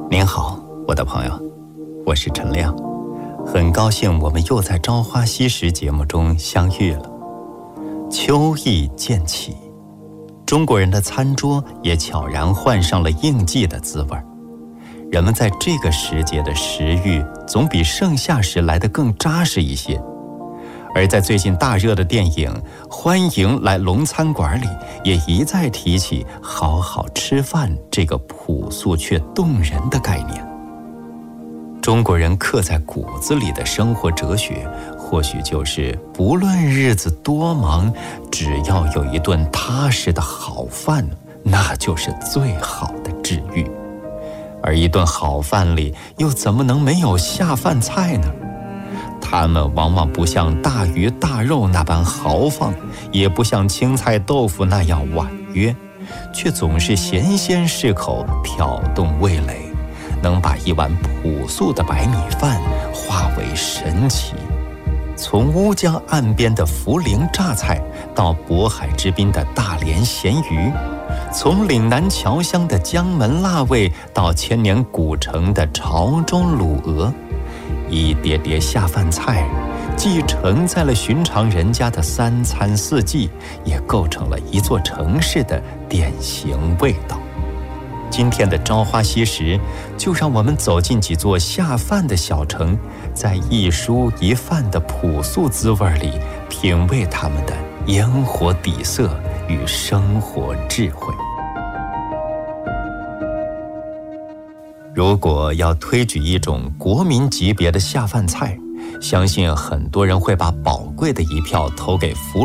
您好，我的朋友，我是陈亮，很高兴我们又在《朝花夕拾》节目中相遇了。秋意渐起，中国人的餐桌也悄然换上了应季的滋味。人们在这个时节的食欲总比盛夏时来得更扎实一些。而在最近大热的电影《欢迎来龙餐馆》里，也一再提起好好吃饭这个朴素却动人的概念。中国人刻在骨子里的生活哲学，或许就是不论日子多忙，只要有一顿踏实的好饭，那就是最好的治愈。而一顿好饭里，又怎么能没有下饭菜呢？它们往往不像大鱼大肉那般豪放，也不像青菜豆腐那样婉约，却总是咸鲜适口，挑动味蕾，能把一碗朴素的白米饭化为神奇。从乌江岸边的涪陵榨菜，到渤海之滨的大连咸鱼，从岭南侨乡的江门辣味，到千年古城的潮州卤鹅，一碟碟下饭菜，既承载了寻常人家的三餐四季，也构成了一座城市的典型味道。今天的朝花夕拾，就让我们走进几座下饭的小城，在一蔬一饭的朴素滋味里，品味他们的烟火底色与生活智慧。如果要推举一种国民级别的下饭菜，相信很多人会把宝贵的一票投给涪